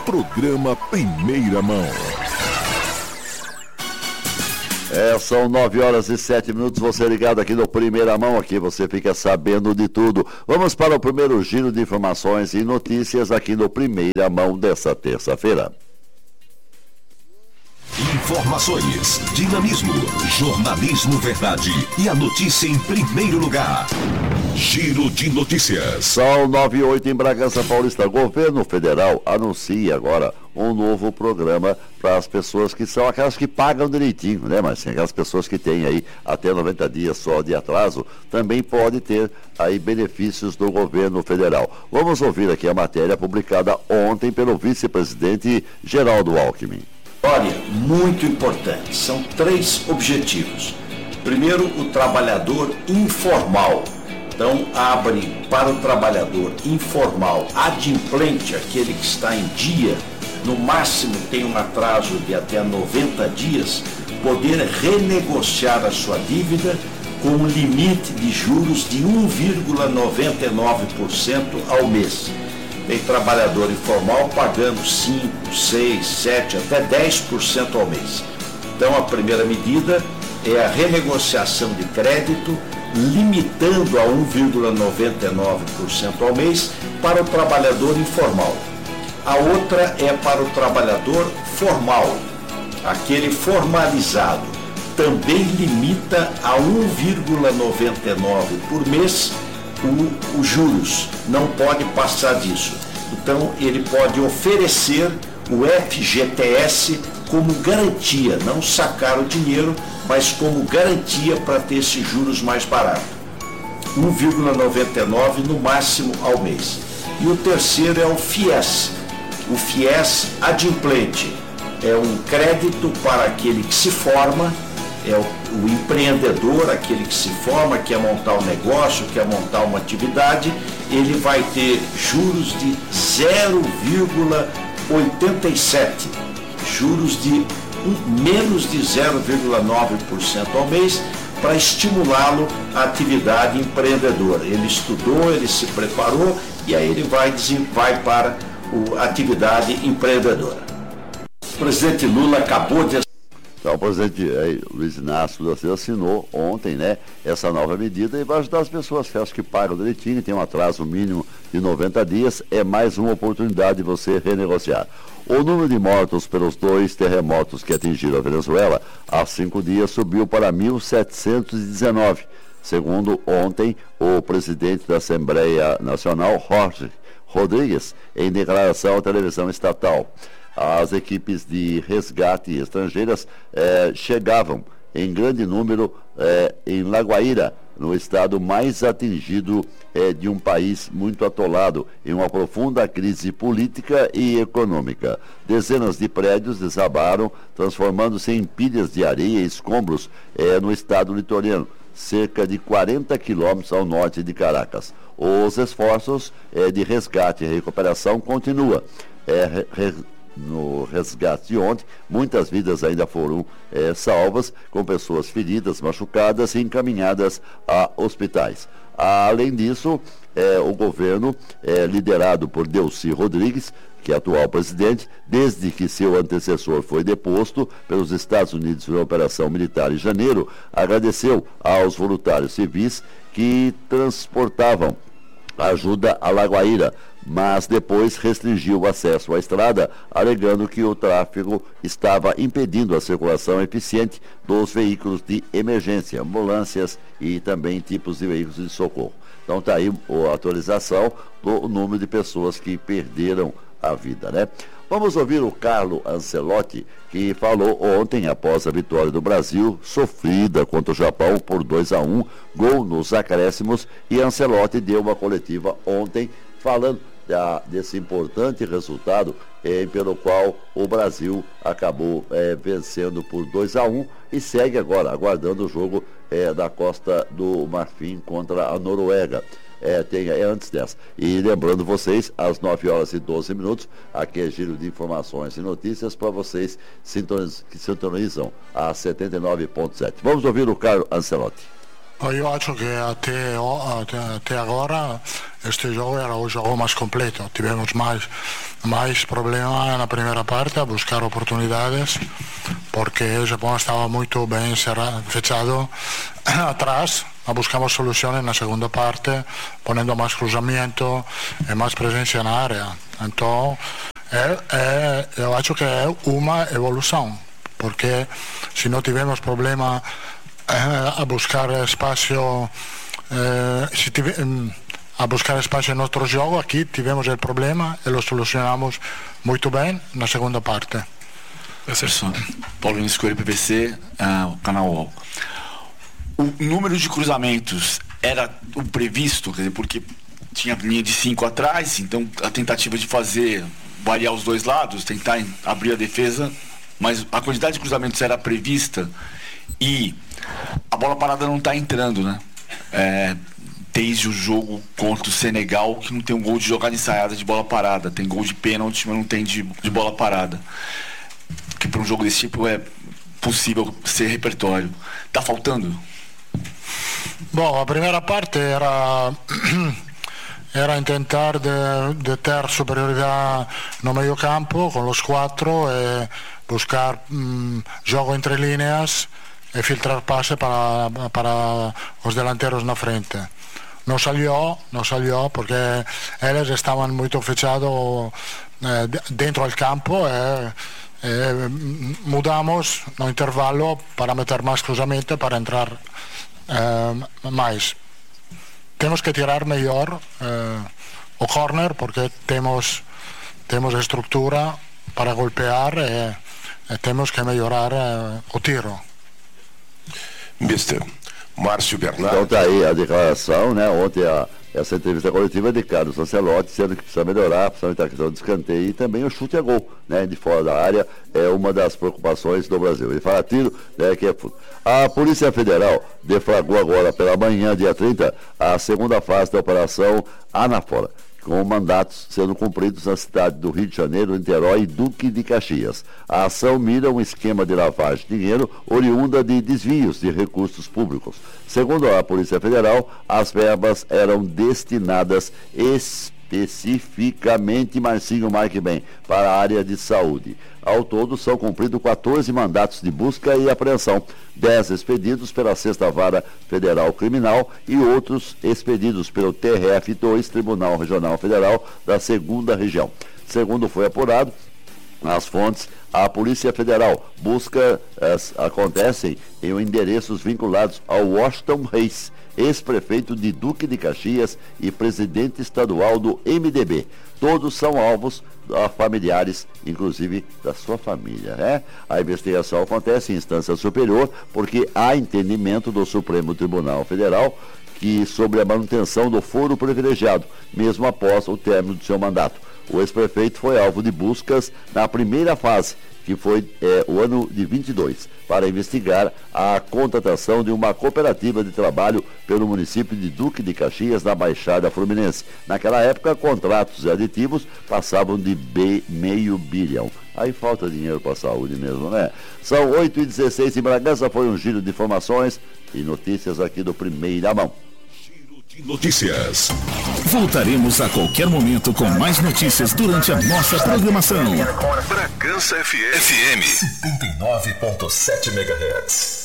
Programa Primeira Mão. São 9h07, você ligado aqui no Primeira Mão, aqui você fica sabendo de tudo. Vamos para o primeiro giro de informações e notícias aqui no Primeira Mão dessa terça-feira. Informações, dinamismo, jornalismo verdade e a notícia em primeiro lugar. Giro de notícias. São 9h08 em Bragança Paulista. Governo Federal anuncia agora um novo programa para as pessoas que são aquelas que pagam direitinho, né? Mas sim, aquelas pessoas que têm aí até 90 dias só de atraso, também pode ter aí benefícios do governo federal. Vamos ouvir aqui a matéria publicada ontem pelo vice-presidente Geraldo Alckmin. Olha, muito importante. São 3 objetivos. Primeiro, o trabalhador informal. Então, abre para o trabalhador informal, adimplente, aquele que está em dia, no máximo tem um atraso de até 90 dias, poder renegociar a sua dívida com um limite de juros de 1,99% ao mês. Tem trabalhador informal pagando 5, 6, 7, até 10% ao mês. Então, a primeira medida é a renegociação de crédito, limitando a 1,99% ao mês para o trabalhador informal. A outra é para o trabalhador formal, aquele formalizado. Também limita a 1,99% por mês os juros, não pode passar disso. Então, ele pode oferecer o FGTS como garantia, não sacar o dinheiro, mas como garantia para ter esses juros mais baratos. 1,99% no máximo ao mês. E o terceiro é o FIES. O FIES adimplente é um crédito para aquele que se forma, é o empreendedor, aquele que se forma, quer montar um negócio, quer montar uma atividade, ele vai ter juros de 0,87%, juros de menos de 0,9% ao mês, para estimulá-lo à atividade empreendedora. Ele estudou, ele se preparou e aí ele vai para a atividade empreendedora. O presidente Lula acabou de... Então, o presidente Luiz Inácio Lula da Silva assinou ontem, né, essa nova medida e vai ajudar as pessoas que pagam direitinho, tem um atraso mínimo de 90 dias, é mais uma oportunidade de você renegociar. O número de mortos pelos 2 terremotos que atingiram a Venezuela há 5 dias subiu para 1.719, segundo ontem o presidente da Assembleia Nacional, Jorge Rodrigues, em declaração à televisão estatal. As equipes de resgate estrangeiras chegavam em grande número em La Guaira, no estado mais atingido de um país muito atolado em uma profunda crise política e econômica. Dezenas de prédios desabaram, transformando-se em pilhas de areia e escombros no estado litorâneo, cerca de 40 quilômetros ao norte de Caracas. Os esforços de resgate e recuperação continuam. No resgate de ontem, muitas vidas ainda foram salvas, com pessoas feridas, machucadas e encaminhadas a hospitais. Além disso, o governo, liderado por Delcy Rodrigues, que é atual presidente, desde que seu antecessor foi deposto pelos Estados Unidos na operação militar em janeiro, agradeceu aos voluntários civis que transportavam ajuda a La Guaira, mas depois restringiu o acesso à estrada, alegando que o tráfego estava impedindo a circulação eficiente dos veículos de emergência, ambulâncias e também tipos de veículos de socorro. Então está aí a atualização do número de pessoas que perderam a vida, né? Vamos ouvir o Carlo Ancelotti, que falou ontem, após a vitória do Brasil, sofrida contra o Japão por 2-1, gol nos acréscimos, e Ancelotti deu uma coletiva ontem falando desse importante resultado pelo qual o Brasil acabou vencendo por 2-1 e segue agora aguardando o jogo da Costa do Marfim contra a Noruega. Antes dessa. E lembrando vocês, às 9h12, aqui é giro de informações e notícias para vocês que sintonizam a 79.7. Vamos ouvir o Carlo Ancelotti. Eu acho que até agora este jogo era o jogo mais completo. Tivemos mais problemas na primeira parte a buscar oportunidades, porque o Japão estava muito bem fechado atrás. Buscamos soluções na segunda parte, ponendo mais cruzamento e mais presença na área. Então, eu acho que é uma evolução, porque se não tivermos problema a buscar espaço, a buscar espaço em nosso jogo, aqui tivemos o problema e lo solucionamos muito bem na segunda parte. Paulo Nunes Coelho, PVC, canal UOL. O número de cruzamentos era o previsto, quer dizer, porque tinha linha de 5 atrás, então a tentativa de fazer variar os dois lados, tentar abrir a defesa, mas a quantidade de cruzamentos era prevista e a bola parada não está entrando, né? Desde o jogo contra o Senegal, que não tem um gol de jogada ensaiada de bola parada, tem gol de pênalti, mas não tem de bola parada, que para um jogo desse tipo é possível ser repertório. Está faltando? Bom, a primeira parte era tentar de ter superioridade no meio campo com os 4 e buscar jogo entre linhas e filtrar passe para os delanteros na frente. Não salió porque eles estavam muito fechados dentro do campo e mudamos no intervalo para meter mais cruzamento para entrar mais. Temos que tirar melhor o corner porque temos estrutura para golpear e temos que melhorar o tiro. Mister Márcio Bernardo. Então tá aí a declaração, né? Ontem essa entrevista coletiva de Carlos Ancelotti, sendo que precisa melhorar, principalmente a questão do escanteio e também o chute a gol, né? De fora da área é uma das preocupações do Brasil. Ele fala tiro, né? Que é futebol. A Polícia Federal deflagrou agora pela manhã, dia 30, a segunda fase da Operação Anáfora, com mandatos sendo cumpridos na cidade do Rio de Janeiro, Niterói e Duque de Caxias. A ação mira um esquema de lavagem de dinheiro oriunda de desvios de recursos públicos. Segundo a Polícia Federal, as verbas eram destinadas especificamente, Marcinho marque bem, para a área de saúde. Ao todo, são cumpridos 14 mandatos de busca e apreensão, 10 expedidos pela 6ª Vara Federal Criminal e outros expedidos pelo TRF2, Tribunal Regional Federal da 2ª Região. Segundo foi apurado, nas fontes, a Polícia Federal acontecem em endereços vinculados ao Washington Reis, ex-prefeito de Duque de Caxias e presidente estadual do MDB. Todos são alvos familiares, inclusive da sua família, né? A investigação acontece em instância superior porque há entendimento do Supremo Tribunal Federal que sobre a manutenção do foro privilegiado, mesmo após o término do seu mandato. O ex-prefeito foi alvo de buscas na primeira fase, que foi o ano de 22, para investigar a contratação de uma cooperativa de trabalho pelo município de Duque de Caxias, na Baixada Fluminense. Naquela época, contratos e aditivos passavam de meio bilhão. Aí falta dinheiro para a saúde mesmo, né? São 8h16 em Bragança, foi um giro de informações e notícias aqui do Primeira Mão. Notícias. Voltaremos a qualquer momento com mais notícias durante a nossa programação. Bragança FM 79.7 MHz.